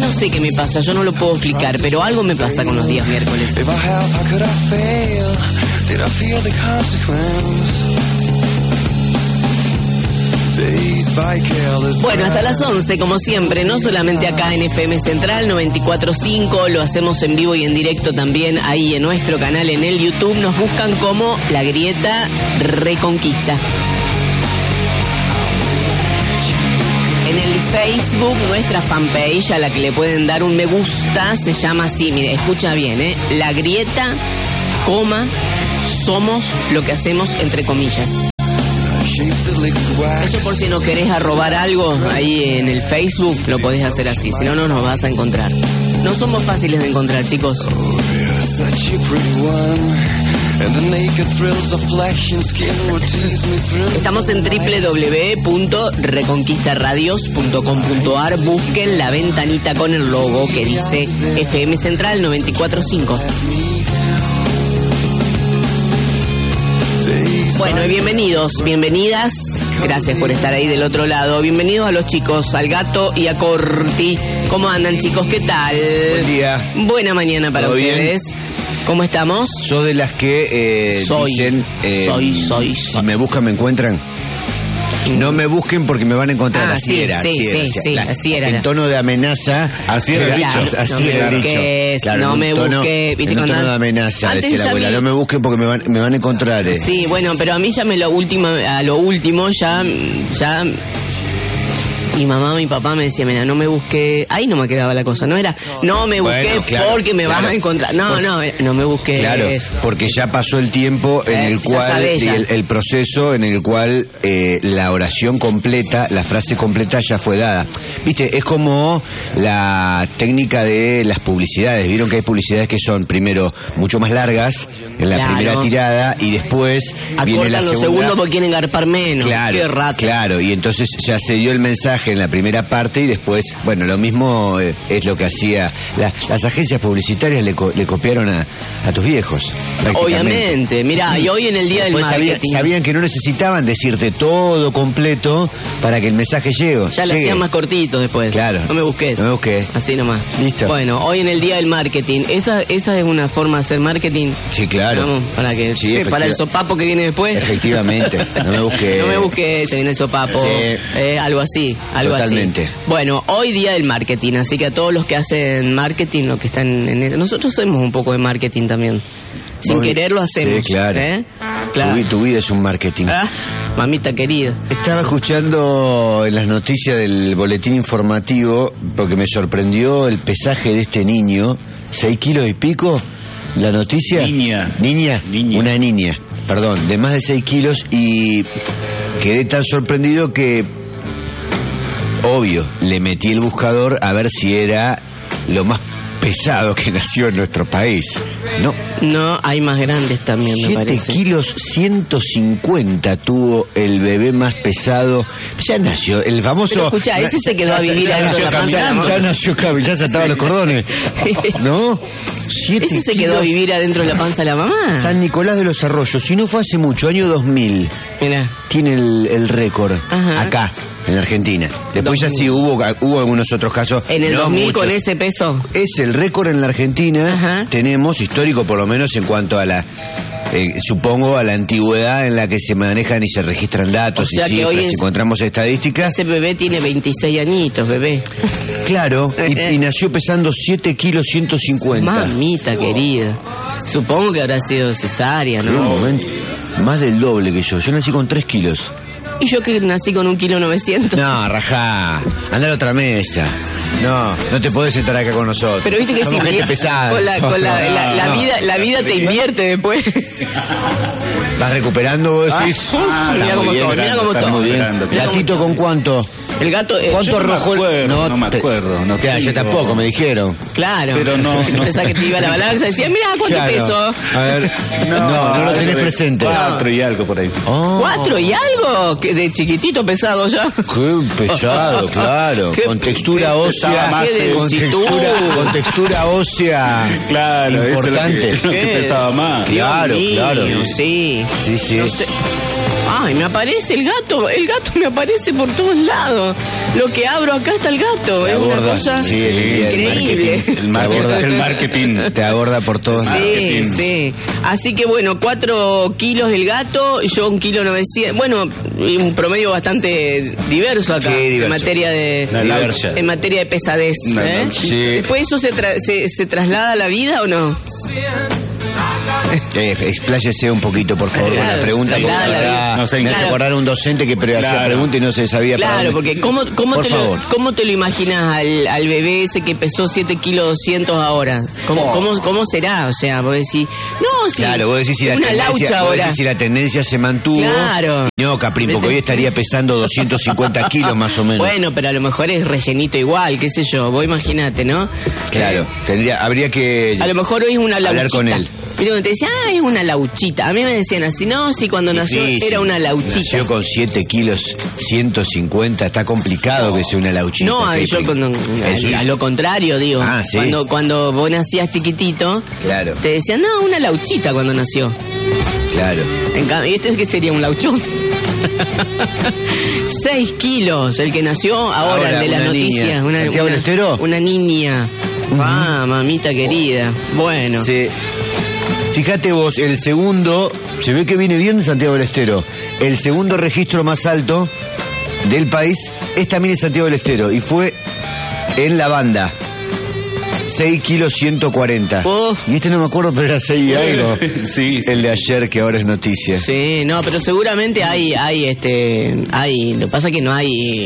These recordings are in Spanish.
no sé qué me pasa, yo no lo puedo explicar, pero algo me pasa con los días miércoles. Bueno, hasta las 11, como siempre, no solamente acá en FM Central 94.5, lo hacemos en vivo y en directo también ahí en nuestro canal en el YouTube. Nos buscan como La Grieta Reconquista. En el Facebook, nuestra fanpage, a la que le pueden dar un me gusta, se llama así, mire, escucha bien, La Grieta, somos lo que hacemos, entre comillas. Eso por si no querés arrobar algo ahí en el Facebook, lo podés hacer así, si no, no nos vas a encontrar. No somos fáciles de encontrar, chicos. Estamos en www.reconquistaradios.com.ar. Busquen la ventanita con el logo que dice FM Central 94.5. Bueno, y bienvenidas. Gracias por estar ahí del otro lado. Bienvenidos a los chicos, al Gato y a Corti. ¿Cómo andan, chicos? ¿Qué tal? Buen día. Buena mañana para ustedes. Bien. ¿Cómo estamos? Yo de las que dicen... Soy. Si me buscan, me encuentran. No me busquen porque me van a encontrar. Así era. En tono de amenaza. Así era el dicho. Así era el dicho. No me busques. En tono de amenaza, decía la abuela. No me busquen porque me van a encontrar. Sí, bueno, pero a mí ya a lo último ya... Mi mamá, mi papá me decía, mira, no me busqué. Ahí no me quedaba la cosa, no era, no me busqué porque me vas a encontrar. No me busqué. Claro, porque ya pasó el tiempo en el cual, el proceso en el cual la oración completa, la frase completa ya fue dada. Viste, es como la técnica de las publicidades. Vieron que hay publicidades que son, primero, mucho más largas, en la primera tirada, y después viene la segunda. Los segundos porque quieren garpar menos. Claro, qué rato. Claro, y entonces ya se dio el mensaje en la primera parte y después, bueno, lo mismo es lo que hacía las agencias publicitarias, le copiaron a tus viejos. Obviamente, mirá, y hoy en el día del marketing sabían que no necesitaban decirte todo completo para que el mensaje llegue. Ya lo hacían más cortito después. Claro. No me busques. Así nomás. Listo. Bueno, hoy en el día del marketing, esa es una forma de hacer marketing. Sí, claro. Vamos, para el sopapo que viene después. Efectivamente. No me busques. No me busques, se viene el sopapo. Sí. Algo así. Totalmente. Así. Bueno, hoy día del marketing, así que a todos los que hacen marketing, los que están en nosotros hacemos un poco de marketing también. Sin querer lo hacemos. Sí, claro. Claro. Tu vida es un marketing. Mamita querida. Estaba escuchando en las noticias del boletín informativo porque me sorprendió el pesaje de este niño, 6 kilos y pico. La noticia. Niña. Una niña, perdón, de más de 6 kilos, y quedé tan sorprendido que, obvio, le metí el buscador a ver si era lo más pesado que nació en nuestro país. No, hay más grandes también, me parece. 7 kilos 150 tuvo el bebé más pesado. Ya nació, el famoso... Pero escuchá, ese se quedó a vivir adentro de la panza de la mamá. Ya nació, ya se ataban los cordones. ¿No? Ese se quedó a vivir adentro de la panza de la mamá. San Nicolás de los Arroyos, si no fue hace mucho, año 2000. Mirá. Tiene el récord. Acá, en Argentina. Después 2000. Ya sí hubo algunos otros casos. En el 2000 muchos. Con ese peso. Es el récord en la Argentina. Tenemos histórico, por lo menos en cuanto a la... supongo a la antigüedad en la que se manejan y se registran datos, y cifras, y encontramos estadísticas. Ese bebé tiene 26 añitos, bebé. Claro, y nació pesando 7 kilos 150. Mamita querida. Supongo que habrá sido cesárea, ¿no? Un momento, más del doble que yo. Yo nací con 3 kilos. Y yo que nací con 1,9 kg. No, rajá. Anda a la otra mesa. No te podés sentar acá con nosotros. Pero viste que somos gente pesada. La vida te invierte después. ¿Vas recuperando, vos decís? Mira cómo todo. Muy bien. ¿Gatito con cuánto? El gato... ¿Cuánto arrojó? No me acuerdo. Yo tampoco, me dijeron. Claro. Pero no. Pensaba que te iba a la balanza y decía, mira, ¿cuánto peso? A ver. No lo tenés presente. 4 y algo por ahí. ¿4 y algo? Que de chiquitito pesado ya. Qué pesado, claro. Con textura ósea. Con textura ósea. Claro, importante. Eso es lo que pesaba más. Claro. Sí. No sé. Ay, me aparece el gato me aparece por todos lados. Lo que abro acá está el gato. Es una cosa increíble. El marketing. Te aborda por todos lados. Sí. Así que bueno, 4 kilos el gato, yo 1,9 kilos. Bueno, un promedio bastante diverso acá. Sí, diverso. En materia de pesadez. Sí. ¿Después eso se traslada a la vida o no? Expláyese un poquito, por favor, con la pregunta. Me hace acordar a un docente que hacía pregunta y no se sabía para dónde. Porque ¿cómo te lo imaginas al bebé ese que pesó 7 kilos 200 ahora? ¿Cómo será? O sea, vos decís... No, sí. Claro, vos decís si la tendencia se mantuvo. Claro. No, Caprín, porque hoy estaría pesando 250 kilos más o menos. Bueno, pero a lo mejor es rellenito igual, qué sé yo. Vos imaginate, ¿no? Claro, habría que... A lo mejor hoy es una lauchita. Hablar con él. Viste, cuando te decían, es una lauchita. A mí me decían así, no, sí, cuando nació era una lauchita. Nació con 7 kilos 150, está complicado que sea una lauchita. No, yo a lo contrario, digo. ¿Sí? Cuando vos nacías chiquitito, claro, te decían, no, una lauchita cuando nació. Claro. En cambio, ¿este que sería un lauchón? 6 kilos, el que nació ahora el de las noticias. ¿Santiago del Estero? Una niña. Mamita querida. Bueno. Sí. Fíjate vos, el segundo, se ve que viene bien Santiago del Estero. El segundo registro más alto del país es también en Santiago del Estero y fue en La Banda. 6 kilos 140. Y no me acuerdo, pero era 6 y algo. Sí. El de ayer, que ahora es noticia. Sí, no, pero seguramente hay, lo que pasa es que no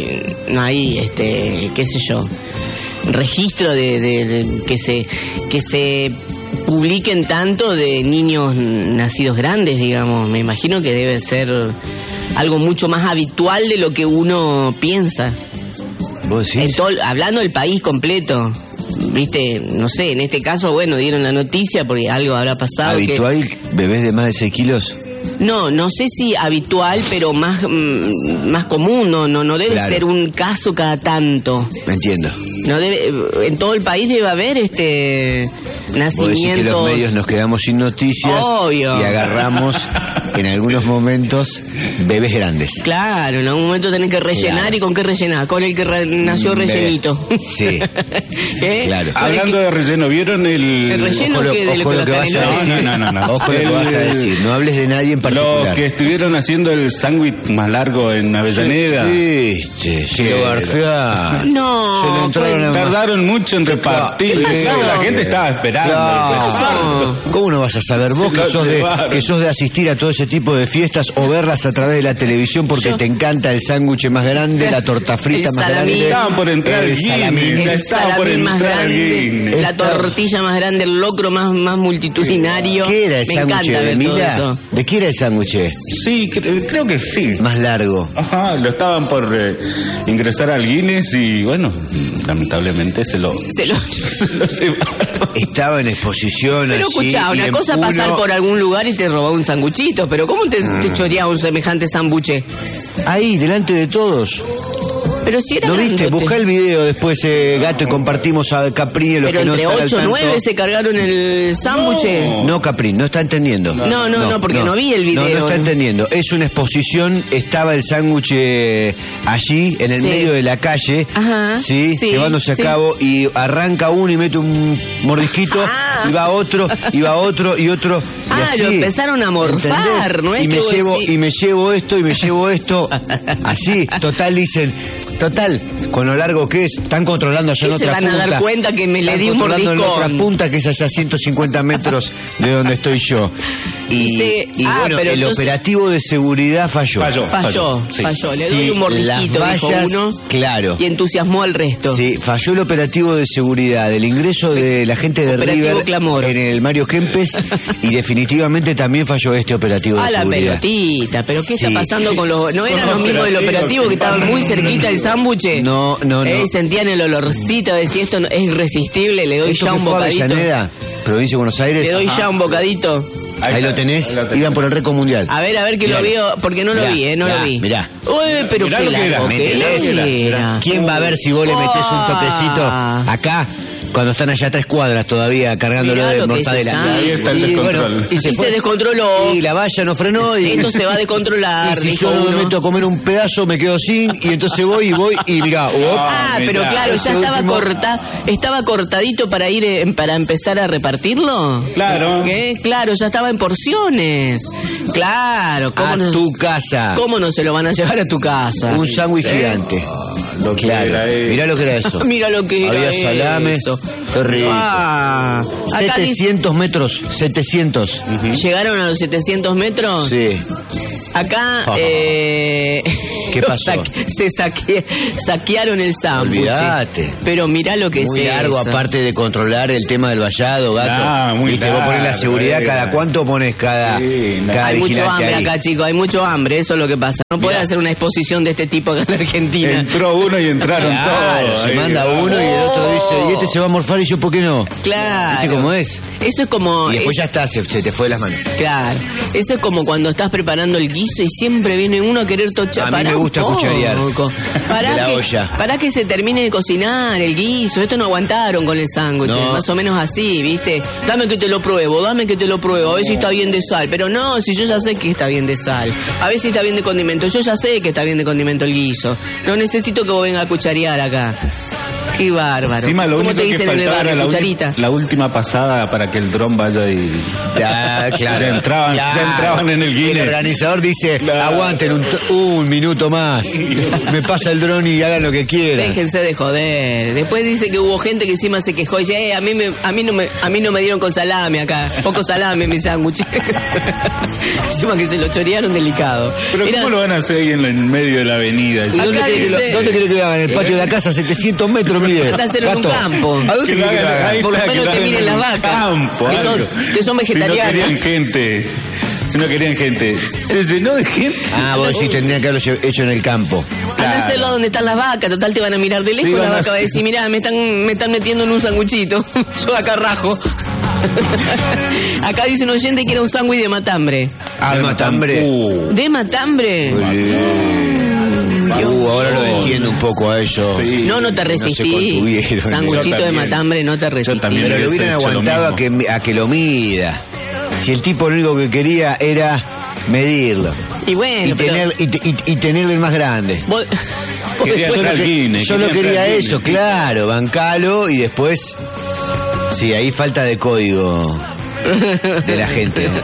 hay, qué sé yo, registro de que se publiquen tanto de niños nacidos grandes, digamos. Me imagino que debe ser algo mucho más habitual de lo que uno piensa. ¿Vos decís? Hablando del país completo. Viste, no sé, en este caso, bueno, dieron la noticia porque algo habrá pasado. ¿Habitual bebés de más de 6 kilos? No sé si habitual, pero más común, no debe ser un caso cada tanto. Entiendo. No debe, en todo el país debe haber nacimientos. Vos decís que los medios nos quedamos sin noticias. Obvio. Y agarramos en algunos momentos bebés grandes. Claro, en algún momento tenés que rellenar. Claro. ¿Y con qué rellenar? Con el que nació rellenito. Sí. Claro. Hablando de relleno, ¿vieron el relleno ojo lo que vas a decir? No. Ojo lo que vas a decir. No hables de nadie en particular. Los que estuvieron haciendo el sándwich más largo en Avellaneda. Lo garfea. No. Tardaron mucho en repartir. La gente estaba esperando. Claro. ¿Cómo no vas a saber vos que sos de asistir a todo ese tipo de fiestas o verlas a través de la televisión porque te encanta el sándwich más grande, la torta frita más grande? Estaban por entrar el salamín más grande, la tortilla más grande, el locro más multitudinario. ¿Qué era el sándwich de Mila? ¿De qué era el sándwich? Sí, creo que sí. Más largo. Ajá, lo estaban por ingresar al Guinness y bueno, lamentablemente se lo llevaron. Estaba en exposición. Pero escuchá, una cosa pasar por algún lugar y te robó un sanguchito, pero ¿cómo te choreaba un semejante sambuche? Ahí, delante de todos. Pero si era ¿No viste? Buscá el video después, Gato, y compartimos a Capri. Pero entre 8 o 9 se cargaron el sándwich. No, Capri, no está entendiendo. No, porque no vi el video. No está entendiendo. Es una exposición, estaba el sándwich allí, en el medio de la calle. Ajá. Sí, llevándose a cabo, y arranca uno y mete un mordisquito, y va otro, y otro, y así. Lo empezaron a morfar, ¿no es? Y me llevo esto, así, total, con lo largo que es, están controlando allá en otra punta. Se van a dar cuenta que me le di un mordiscón. En otra punta, que es allá a 150 metros de donde estoy yo. Y bueno, pero el operativo de seguridad falló. Le doy un mordisquito, dijo uno. Claro. Y entusiasmó al resto. Sí, falló el operativo de seguridad, del ingreso de la gente de River Clamor en el Mario Kempes, y definitivamente también falló este operativo de seguridad. A la pelotita, pero ¿qué está pasando con los... ¿No eran los mismos del operativo que estaban muy cerquita del sándwich? No. Sentían el olorcito, decía, esto es irresistible, le doy ya un bocadito. Avellaneda, provincia de Buenos Aires. Le doy ya un bocadito. Ahí lo tenés, iban por el récord mundial. A ver que lo veo, porque no lo vi, lo vi. Mirá. Uy, pero qué largo que era. ¿Quién va a ver si vos le metés un toquecito acá? Cuando están allá a 3 cuadras todavía cargándolo de mortadela. Ahí está el descontrol. Y se descontroló. Y la valla no frenó y... Esto se va a descontrolar. Y si yo no me meto a comer un pedazo me quedo sin, y entonces voy y mirá. Pero claro, ya estaba cortadito para ir, para empezar a repartirlo. Claro. ¿Qué? Claro, ya estaba en porciones. Claro. Tu casa. ¿Cómo no se lo van a llevar a tu casa? Un sándwich gigante. Claro. Mirá lo que era eso. Mira lo que era. Había salame. Qué rico. 700 metros. 700. ¿Llegaron a los 700 metros? Sí. Acá ¿qué pasó? Saquearon el sándwich. Olvídate. Pero mirá lo que es muy largo, eso. Aparte de controlar el tema del vallado, gato. Muy largo. Vos pones la seguridad, cada cuánto pones cada hay mucho hambre ahí. Acá, chicos, hay mucho hambre, eso es lo que pasa. No podés hacer una exposición de este tipo acá en Argentina. Entró uno y entraron todos. Se manda uno y el otro dice, y este se va a morfar y yo, ¿por qué no? Claro. ¿Viste cómo es? Eso es como... Y después ya está, se te fue de las manos. Claro. Eso es como cuando estás preparando el guiso y siempre viene uno a querer tochar. A mí me gusta cucharear de la olla. Para que se termine de cocinar el guiso. Esto no aguantaron con el sándwich. No. Más o menos así, ¿viste? Dame que te lo pruebo, a ver si está bien de sal. Pero no, si yo ya sé que está bien de sal. A ver si está bien de condimento. Yo ya sé que está bien de condimento el guiso. No necesito que vos vengas a cucharear acá. Qué bárbaro. Encima, lo ¿Cómo único te dicen que en el barrio? Cucharita. La última pasada para que el dron vaya y... Ya, claro. Ya entraban en el Guinness. El organizador dice, aguanten un minuto más. Me pasa el dron y hagan lo que quieran. Déjense de joder. Después dice que hubo gente que encima se quejó. Y a mí no me dieron con salame acá. Poco salame en mi sándwich. Encima que se lo chorearon delicado. Pero ¿cómo lo van a hacer ahí en el medio de la avenida? ¿Dónde querés que lo hagan? ¿En el patio de la casa? 700 metros, mire. Trata de hacerlo en un campo. ¿A dónde que hagan? Por lo menos que miren las vacas. Campo, que son vegetarianos. Si no querían gente. Se llenó de gente. Vos sí tendrían que haberlo hecho en el campo. Anda a hacerlo donde están las vacas. Total, te van a mirar de lejos. La vaca va a decir, mirá, me están metiendo en un sanguchito. Yo acá rajo. Acá dice un oyente que era un sándwich de matambre. ¿De matambre? ¿De matambre? Ahora lo entiendo un poco a eso. Sí. No te resistí. Sanguchito de matambre, no te resistí. Pero lo hubieran aguantado a que lo mida. Si el tipo lo único que quería era medirlo. Y bueno, y tenerlo el más grande. Solo quería eso, claro, bancalo y después... Sí, ahí falta de código de la gente, ¿no?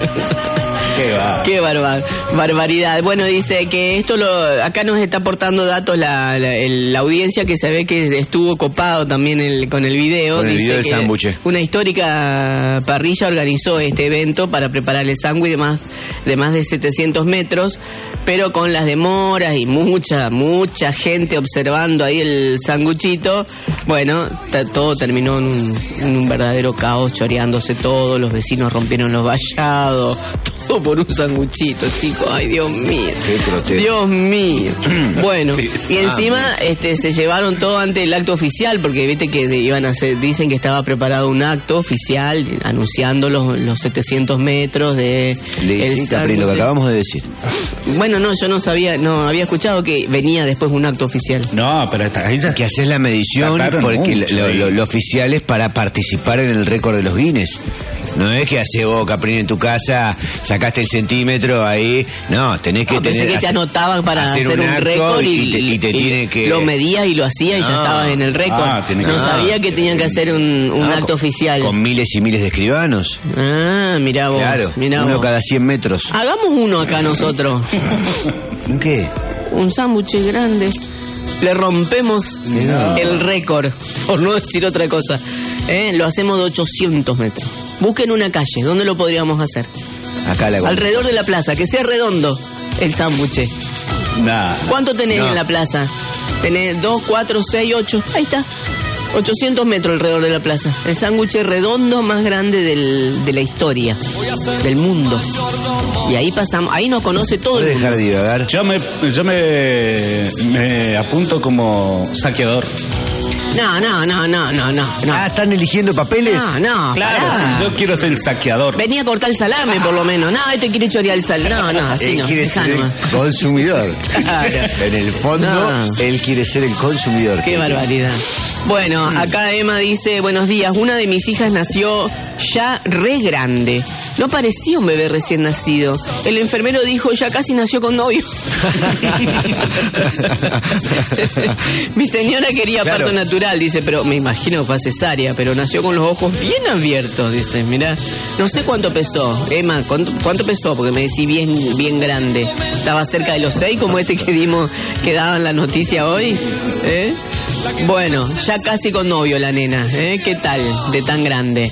Qué barbaridad. Bueno, dice que esto acá nos está aportando datos la audiencia, que se ve que estuvo copado también con el video. Con el video del sándwich. Una histórica parrilla organizó este evento para preparar el sándwich de más de 700 metros, pero con las demoras y mucha gente observando ahí el sanguchito. Bueno, todo terminó en un verdadero caos, choreándose todo, los vecinos rompieron los vallados, todo por un sanguchito, chicos. Ay, Dios mío. Dios mío. Bueno, y encima se llevaron todo ante el acto oficial, porque viste que dicen que estaba preparado un acto oficial anunciando los 700 metros de lo que acabamos de decir. Bueno, no, yo no había escuchado que venía después un acto oficial. No, pero ahí ya que haces la medición, porque lo oficial es para participar en el récord de los Guinness. No es que haces vos, Caprini, en tu casa, sacaste el centímetro ahí. No, tenés que pensé que te anotaban para hacer un récord y te tiene que... Lo medías y lo hacías y ya estabas en el récord. No sabía que tenían que hacer un acto oficial. Con miles y miles de escribanos. Mirá vos. Claro, uno cada 100 metros. Hagamos uno acá nosotros. ¿Qué? Un sándwich grande. Le rompemos el récord, por no decir otra cosa. Lo hacemos de 800 metros. Busquen una calle, ¿dónde lo podríamos hacer? Acá alrededor de la plaza, que sea redondo el sándwich. ¿Cuánto tenés en la plaza? Tenés 2, 4, 6, 8. Ahí está. 800 metros alrededor de la plaza. El sándwich redondo más grande de la historia, del mundo. Y ahí pasamos, ahí nos conoce todo el mundo. Dejar de divagar. Yo me apunto como saqueador. No. Ah, ¿están eligiendo papeles? No, claro, yo quiero ser el saqueador. Venía a cortar el salame, por lo menos. No, este quiere chorear el salame. No, así él no. quiere ser el consumidor. Claro. En el fondo, él quiere ser el consumidor. Qué barbaridad. Bueno, acá Emma dice, buenos días, una de mis hijas nació ya re grande. No parecía un bebé recién nacido. El enfermero dijo, ya casi nació con novio. Mi señora quería parto natural, dice, pero me imagino que fue cesárea, pero nació con los ojos bien abiertos, dice, mirá. No sé cuánto pesó, Emma, ¿cuánto pesó? Porque me decís bien grande. Estaba cerca de los 6, como que daba en la noticia hoy. Bueno, ya casi con novio la nena, ¿qué tal de tan grande?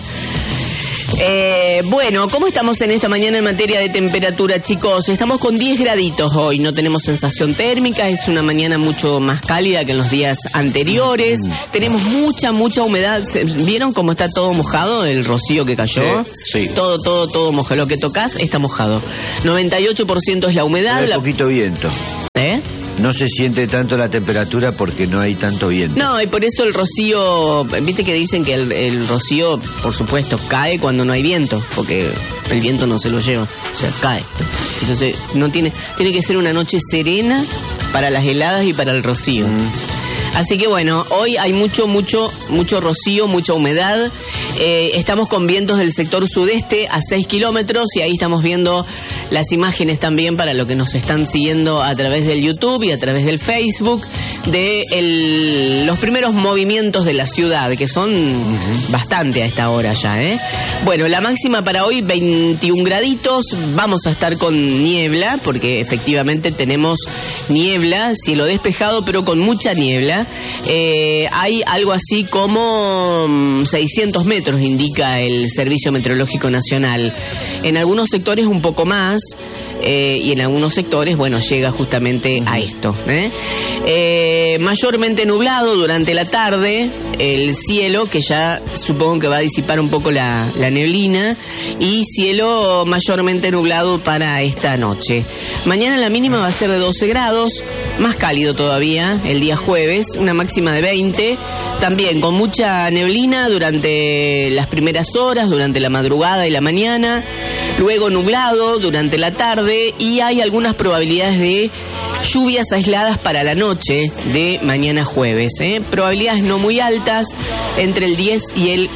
Bueno, ¿cómo estamos en esta mañana en materia de temperatura, chicos? Estamos con 10 graditos hoy, no tenemos sensación térmica, es una mañana mucho más cálida que en los días anteriores. Tenemos mucha humedad. ¿Vieron cómo está todo mojado el rocío que cayó? Sí. Todo mojado. Lo que tocas está mojado. 98% es la humedad. Hay poquito viento. No se siente tanto la temperatura porque no hay tanto viento. No, y por eso el rocío, viste que dicen que el rocío, por supuesto, cae cuando no hay viento, porque el viento no se lo lleva, o sea, cae. Entonces, tiene que ser una noche serena para las heladas y para el rocío. Así que bueno, hoy hay mucho rocío, mucha humedad. Estamos con vientos del sector sudeste a 6 kilómetros y ahí estamos viendo las imágenes también para los que nos están siguiendo a través del YouTube y a través del Facebook de los primeros movimientos de la ciudad, que son bastante a esta hora ya, Bueno, la máxima para hoy 21 graditos, vamos a estar con niebla, porque efectivamente tenemos niebla, cielo despejado pero con mucha niebla. Hay algo así como 600 metros, indica el Servicio Meteorológico Nacional. En algunos sectores un poco más. Y en algunos sectores, bueno, llega justamente a esto. Mayormente nublado durante la tarde, el cielo, que ya supongo que va a disipar un poco la neblina, y cielo mayormente nublado para esta noche. Mañana la mínima va a ser de 12 grados, más cálido todavía, el día jueves, una máxima de 20, también con mucha neblina durante las primeras horas, durante la madrugada y la mañana, luego nublado durante la tarde, y hay algunas probabilidades de lluvias aisladas para la noche de mañana jueves. Probabilidades no muy altas, entre el 10 y el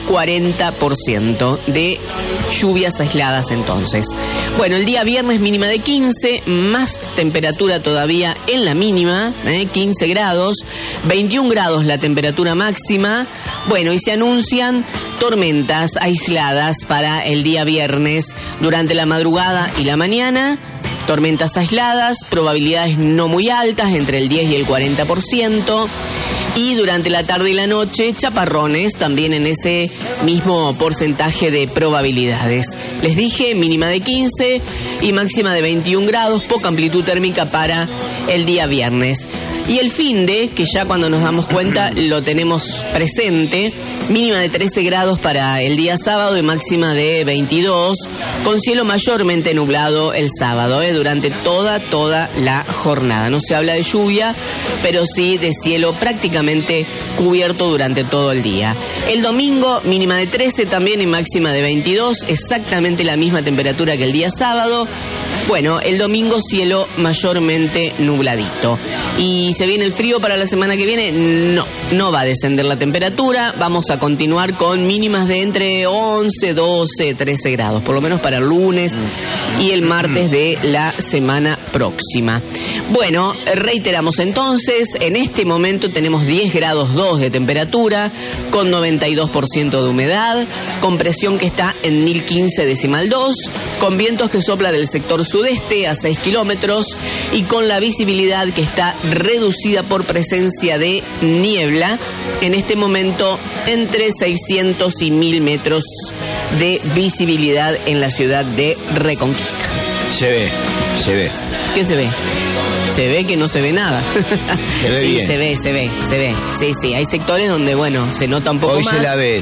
40% de lluvias aisladas entonces. Bueno, el día viernes mínima de 15, más temperatura todavía en la mínima, 15 grados, 21 grados la temperatura máxima. Bueno, y se anuncian tormentas aisladas para el día viernes durante la madrugada y la mañana. Tormentas aisladas, probabilidades no muy altas, entre el 10 y el 40%. Y durante la tarde y la noche, chaparrones, también en ese mismo porcentaje de probabilidades. Les dije, mínima de 15 y máxima de 21 grados, poca amplitud térmica para el día viernes. Y el finde, que ya cuando nos damos cuenta lo tenemos presente, mínima de 13 grados para el día sábado y máxima de 22, con cielo mayormente nublado el sábado, durante toda la jornada. No se habla de lluvia, pero sí de cielo prácticamente cubierto durante todo el día. El domingo, mínima de 13 también y máxima de 22, exactamente la misma temperatura que el día sábado. Bueno, el domingo cielo mayormente nubladito. ¿Y se viene el frío para la semana que viene? No va a descender la temperatura. Vamos a continuar con mínimas de entre 11, 12, 13 grados, por lo menos para el lunes y el martes de la semana próxima. Bueno, reiteramos entonces, en este momento tenemos 10 grados 2 de temperatura, con 92% de humedad, con presión que está en 1015,2, con vientos que sopla del sector sudeste a 6 kilómetros y con la visibilidad que está reducida por presencia de niebla, en este momento entre 600 y 1000 metros de visibilidad en la ciudad de Reconquista. Se ve. ¿Qué se ve? Se ve que no se ve nada. Se ve sí, bien. Se ve. Sí, hay sectores donde, bueno, se nota un poco Hoy más. se la ve.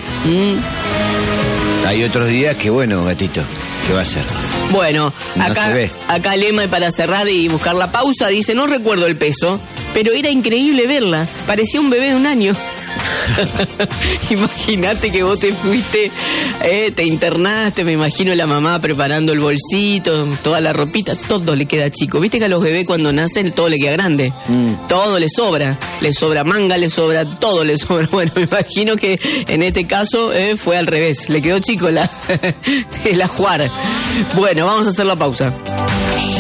Hay otros días que, bueno, gatito, ¿qué va a hacer? Bueno, No acá, se ve. acá Lema, y para cerrar y buscar la pausa, dice, no recuerdo el peso, pero era increíble verla. Parecía un bebé de 1 año. Imagínate que vos te fuiste, te internaste, me imagino la mamá preparando el bolsito, toda la ropita, todo le queda chico. Viste que a los bebés cuando nacen todo le queda grande, todo le sobra manga, le sobra, todo le sobra. Bueno, me imagino que en este caso fue al revés, le quedó chico el ajuar. Bueno, vamos a hacer la pausa.